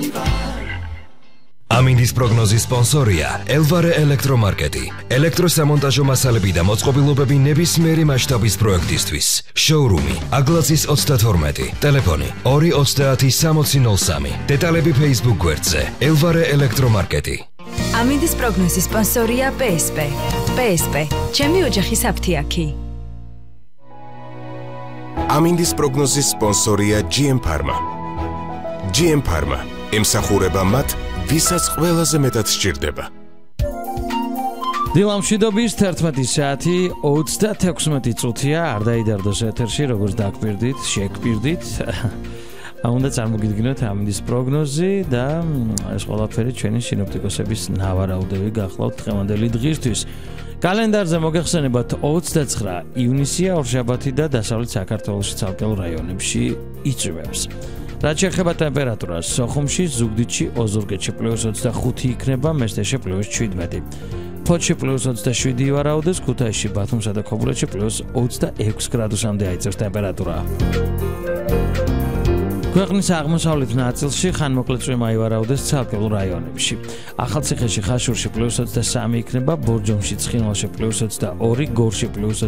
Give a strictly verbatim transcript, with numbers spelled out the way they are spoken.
ამინდის პროგნოზის სპონსორია ელვარე ელექტრომარკეტი. ელექტროსამონტაჟო მასალები და მოწყობილობები ნებისმიერი მასშტაბის პროექტისთვის. შოურუმი აგლაცის ოცდათორმეტი, ტელეფონი ორი ოცდაათი სამოცი ნოლ სამი. დეტალები Facebook გვერდზე ელვარე ელექტრომარკეტი. ამინდის პროგნოზის სპონსორია პე ეს პე. პე ეს პე, ჩემი ოჯახის აფთიაქი. ამინდის პროგნოზის სპონსორია ჯი ემ Pharma. ჯი ემ Pharma ემსახურება მათ, ვისაც ყველაზე მეტად სჭირდება. დილამშვიდობის თერთმეტი საათი ოცდათექვსმეტი წუთია, არ დაიდარდოს ეთერში, როგორც დაგპირდით, შეგპირდით. უნდა წარმოგიდგინოთ ამინდის პროგნოზი და ეს ყველაფერი ჩვენი სინოპტიკოსების ნავარაუდები გახლავთ დღევანდელი დღისთვის. კალენდარზე მოგეხსენებათ ოცდაცხრა ივნისია, ორშაბათი და დასავლეთ საქართველოში ცალკეულ რაიონებში იწვევს. რაც შეეხება ტემპერატურას, სოხუმში, ზუგდიდში, ოზურგეთში პლუს ოცდახუთი იქნება, მესტეში პლუს შვიდმეტი. ფოთში პლუს ოცდაშვიდი ვარაუდეს, ქუთაისში, ბათუმსა და ქობულეთში პლუს ოცდაექვსი გრადუსამდე აიწევს ტემპერატურა. ქვეყნის აღმოსავლეთ ნაწილში ხანმოკლე წვიმაი ვარაუდეს ცალკეულ რაიონებში. ახალციხეში, ხაშურში პლუს ოცდასამი იქნება, ბორჯომში, ცხინვალში პლუს ოცდაორი, გორში პლუს